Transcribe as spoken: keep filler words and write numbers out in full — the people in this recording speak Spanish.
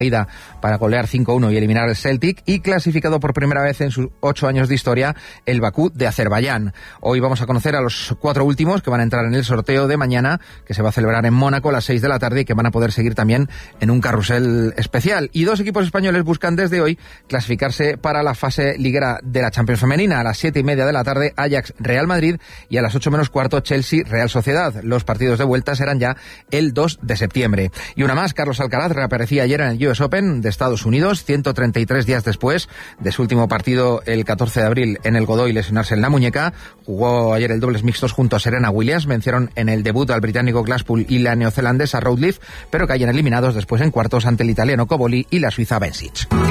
ida para golear cinco uno y eliminar al Celtic, y clasificado por primera vez en sus ocho años de historia el Bakú de Azerbaiyán. Hoy vamos a conocer a los cuatro últimos que van a entrar en el sorteo de mañana, que se va a celebrar en Mónaco a las seis de la tarde y que van a poder seguir también en un carrusel especial. Y dos equipos españoles buscan desde hoy clasificarse para la fase liguera de la Champions femenina. A las siete y media de la tarde, Ajax Real Madrid, y a las ocho menos cuarto, Chelsea Real Sociedad. Los partidos de vuelta serán ya el dos de septiembre. Y una más, Carlos Alcaraz reaparecía ayer en el U S Open de Estados Unidos, ciento treinta y tres días después de su último partido el catorce de abril en el Godoy lesionarse en la muñeca. Jugó ayer el dobles mixtos junto a Serena Williams, vencieron en el debut al británico Glasspool y la neozelandesa Routledge, pero caían eliminados después en cuartos ante el italiano Cobolli y la suiza Bencic.